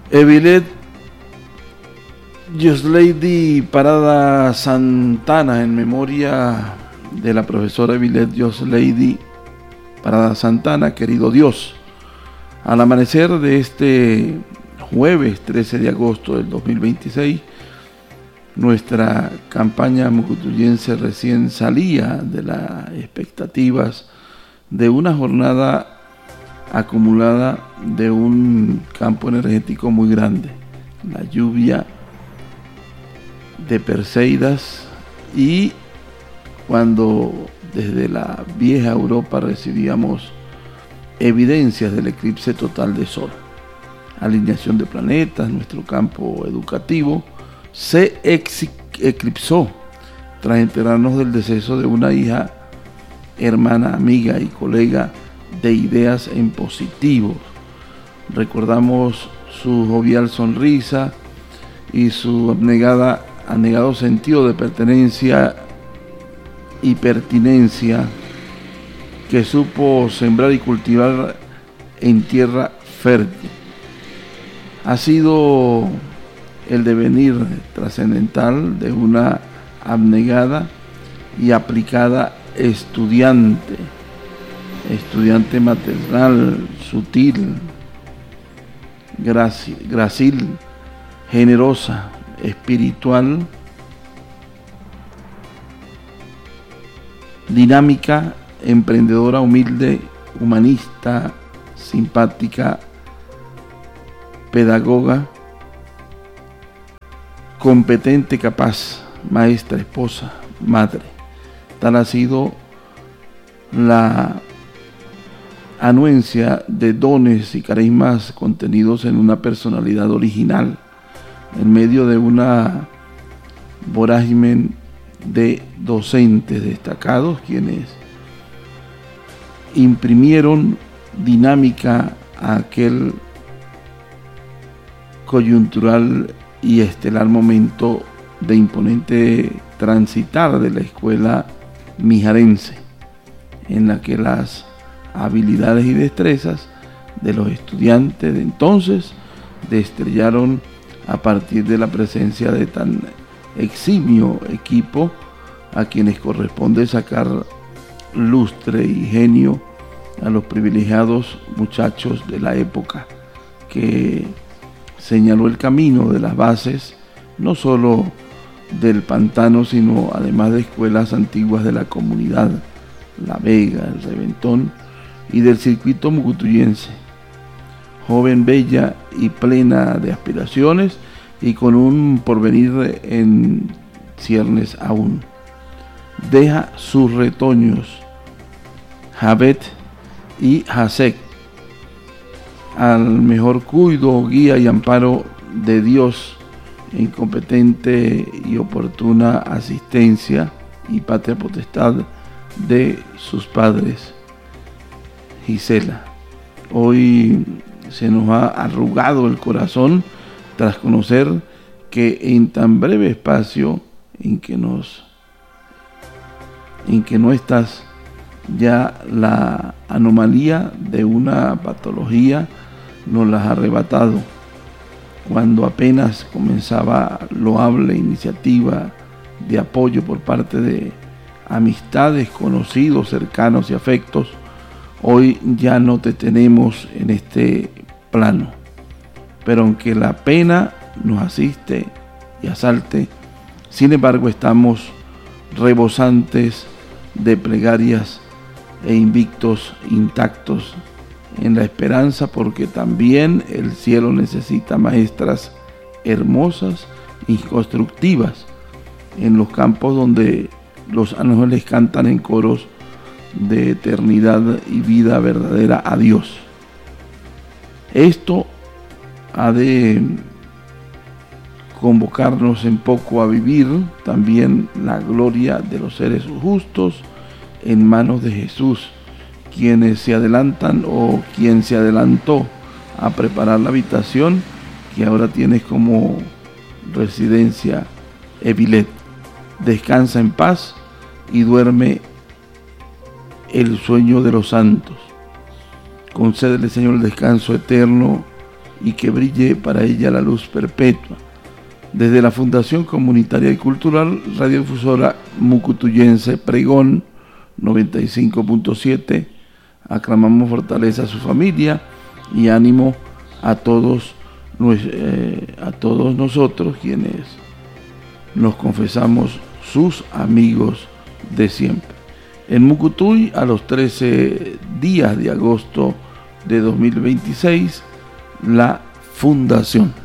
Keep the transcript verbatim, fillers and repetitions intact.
Evilet Yoslady Parada Santana, en memoria de la profesora Evilet Yoslady Parada Santana. Querido Dios, al amanecer de este jueves trece de agosto del dos mil veintiséis, nuestra campaña mucutuyense recién salía de las expectativas de una jornada acumulada de un campo energético muy grande, la lluvia de Perseidas, y cuando desde la vieja Europa recibíamos evidencias del eclipse total de Sol, alineación de planetas, nuestro campo educativo se eclipsó tras enterarnos del deceso de una hija, hermana, amiga y colega de ideas en positivo. Recordamos su jovial sonrisa y su abnegada, abnegado sentido de pertenencia y pertinencia que supo sembrar y cultivar en tierra fértil. Ha sido el devenir trascendental de una abnegada y aplicada estudiante, estudiante maternal, sutil, gracil, gracil, generosa, espiritual, dinámica, emprendedora, humilde, humanista, simpática, pedagoga, competente, capaz, maestra, esposa, madre. Tal ha sido la anuencia de dones y carismas contenidos en una personalidad original, en medio de una vorágine de docentes destacados, quienes imprimieron dinámica a aquel coyuntural y estelar momento de imponente transitar de la escuela mijarense, en la que las habilidades y destrezas de los estudiantes de entonces destrellaron a partir de la presencia de tan eximio equipo, a quienes corresponde sacar lustre y genio a los privilegiados muchachos de la época, que señaló el camino de las bases, no solo del pantano, sino además de escuelas antiguas de la comunidad, La Vega, el Reventón, y del circuito mucutuyense. Joven, bella y plena de aspiraciones, y con un porvenir en ciernes aún. Deja sus retoños, Jabet y Hasek, al mejor cuido, guía y amparo de Dios, en competente y oportuna asistencia y patria potestad de sus padres. Gisela, hoy se nos ha arrugado el corazón tras conocer que en tan breve espacio en que nos en que no estás, ya la anomalía de una patología nos las ha arrebatado, cuando apenas comenzaba loable iniciativa de apoyo por parte de amistades, conocidos, cercanos y afectos. Hoy ya no te tenemos en este plano, pero aunque la pena nos asiste y asalte, sin embargo estamos rebosantes de plegarias e invictos, intactos en la esperanza, porque también el cielo necesita maestras hermosas y constructivas en los campos donde los ángeles cantan en coros de eternidad y vida verdadera a Dios. Esto ha de convocarnos en poco a vivir también la gloria de los seres justos en manos de Jesús, quienes se adelantan o quien se adelantó a preparar la habitación que ahora tienes como residencia, Evilet. Descansa en paz y duerme el sueño de los santos. Concédele, Señor, el descanso eterno y que brille para ella la luz perpetua. Desde la Fundación Comunitaria y Cultural Radiodifusora Mucutuyense Pregón noventa y cinco punto siete, aclamamos fortaleza a su familia y ánimo a todos, eh, a todos nosotros quienes nos confesamos sus amigos de siempre. En Mucutuy, a los trece días de agosto de dos mil veintiséis, la Fundación